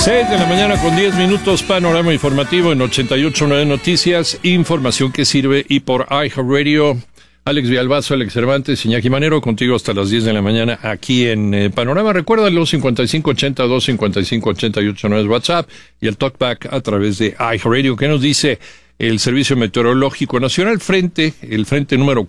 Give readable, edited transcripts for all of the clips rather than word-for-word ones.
6:10 a.m, panorama informativo en 88.9 Noticias, información que sirve, y por iHeartRadio. Alex Villalbazo, Alex Cervantes, Iñaki Manero, contigo hasta las 10 de la mañana aquí en Panorama. Recuérdalo, 5582-5588 es WhatsApp, y el TalkBack a través de iHeartRadio. ¿Qué nos dice el Servicio Meteorológico Nacional? El frente número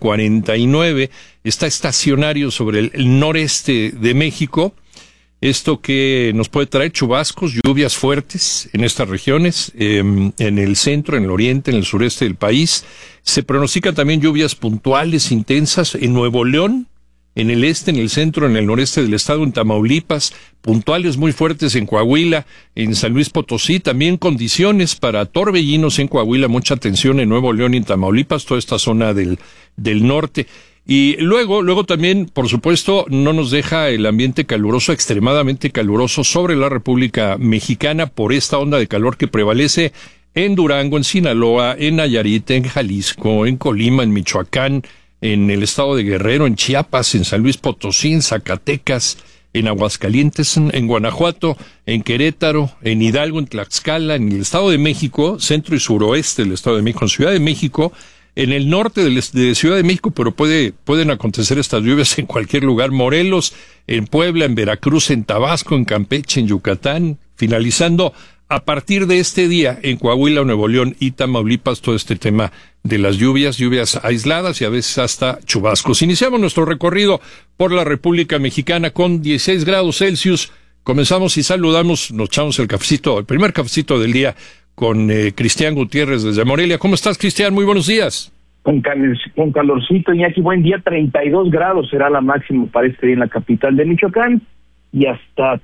49, está estacionario sobre el noreste de México. Esto que nos puede traer chubascos, lluvias fuertes en estas regiones, en el centro, en el oriente, en el sureste del país. Se pronostican también lluvias puntuales, intensas, en Nuevo León, en el este, en el centro, en el noreste del estado, en Tamaulipas, puntuales muy fuertes en Coahuila, en San Luis Potosí, también condiciones para torbellinos en Coahuila, mucha atención en Nuevo León y en Tamaulipas, toda esta zona del norte. Y luego también, por supuesto, no nos deja el ambiente caluroso, extremadamente caluroso sobre la República Mexicana por esta onda de calor que prevalece en Durango, en Sinaloa, en Nayarit, en Jalisco, en Colima, en Michoacán, en el estado de Guerrero, en Chiapas, en San Luis Potosí, en Zacatecas, en Aguascalientes, en Guanajuato, en Querétaro, en Hidalgo, en Tlaxcala, en el estado de México, centro y suroeste del estado de México, en Ciudad de México, en el norte de Ciudad de México, pero pueden acontecer estas lluvias en cualquier lugar. Morelos, en Puebla, en Veracruz, en Tabasco, en Campeche, en Yucatán, finalizando a partir de este día en Coahuila, Nuevo León y Tamaulipas, todo este tema de las lluvias aisladas y a veces hasta chubascos. Iniciamos nuestro recorrido por la República Mexicana con 16 grados Celsius. Comenzamos y saludamos, nos echamos el primer cafecito del día con Cristian Gutiérrez desde Morelia. ¿Cómo estás, Cristian? Muy buenos días. Con calorcito, Iñaki, buen día. 32 grados será la máxima para este día en la capital de Michoacán y hasta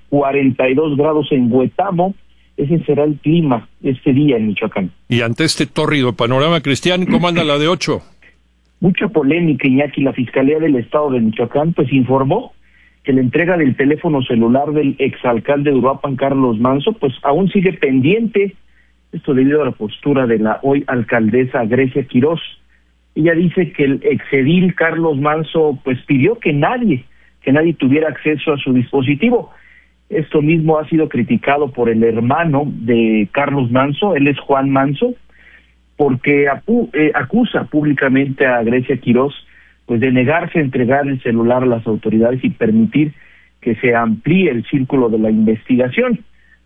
42 grados en Huetamo. Ese será el clima este día en Michoacán. Y ante este tórrido panorama, Cristian, ¿cómo anda la de 8? Mucha polémica, Iñaki. La Fiscalía del Estado de Michoacán pues informó que la entrega del teléfono celular del exalcalde de Uruapan, Carlos Manso, pues aún sigue pendiente. Esto debido a la postura de la hoy alcaldesa Grecia Quirós. Ella dice que el exedil Carlos Manso pues pidió que nadie tuviera acceso a su dispositivo. Esto mismo ha sido criticado por el hermano de Carlos Manso, él es Juan Manso, porque acusa públicamente a Grecia Quirós pues de negarse a entregar el celular a las autoridades y permitir que se amplíe el círculo de la investigación.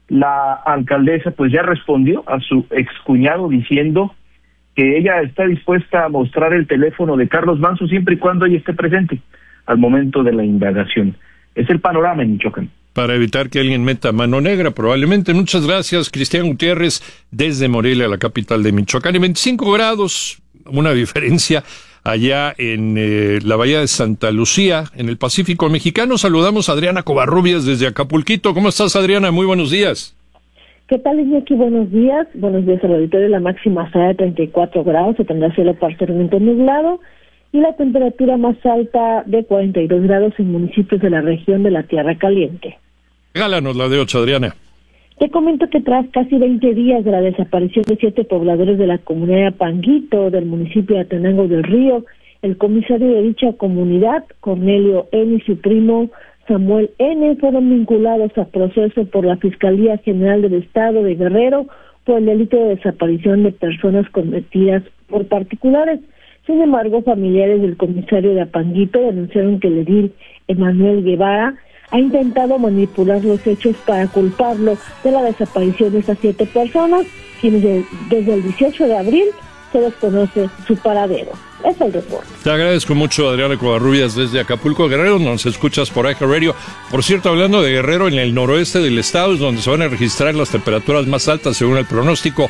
La alcaldesa pues ya respondió a su excuñado diciendo que ella está dispuesta a mostrar el teléfono de Carlos Manso siempre y cuando ella esté presente al momento de la indagación. Es el panorama en Michoacán. Para evitar que alguien meta mano negra, probablemente. Muchas gracias, Cristian Gutiérrez, desde Morelia, la capital de Michoacán. Y 25 grados, una diferencia allá en la bahía de Santa Lucía, en el Pacífico Mexicano. Saludamos a Adriana Covarrubias desde Acapulquito. ¿Cómo estás, Adriana? Muy buenos días. ¿Qué tal, Iñaki? Buenos días. Buenos días al auditorio. La máxima será de 34 grados, se tendrá cielo parcialmente nublado, y la temperatura más alta de 42 grados en municipios de la región de la Tierra Caliente. Regálanos la de 8, Adriana. Te comento que tras casi 20 días de la desaparición de 7 pobladores de la comunidad de Apanguito, del municipio de Atenango del Río, el comisario de dicha comunidad, Cornelio N., y su primo Samuel N., fueron vinculados a proceso por la Fiscalía General del Estado de Guerrero por el delito de desaparición de personas cometidas por particulares. Sin embargo, familiares del comisario de Apanguito denunciaron que el edil Emanuel Guevara ha intentado manipular los hechos para culparlo de la desaparición de estas 7 personas, quienes desde el 18 de abril se desconoce su paradero. Es el reporte. Te agradezco mucho, Adriana Covarrubias, desde Acapulco, Guerrero. Nos escuchas por iHeartRadio. Por cierto, hablando de Guerrero, en el noroeste del estado es donde se van a registrar las temperaturas más altas, según el pronóstico,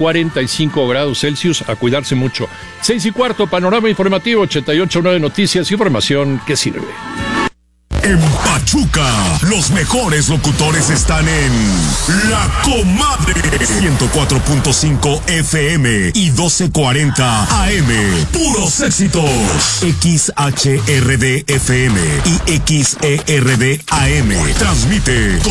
45 grados Celsius. A cuidarse mucho. 6:15, panorama informativo, 88.9 Noticias, información que sirve. En Pachuca, los mejores locutores están en La Comadre, 104.5 FM y 1240 AM. Puros éxitos. XHRD FM y XERD AM. Transmite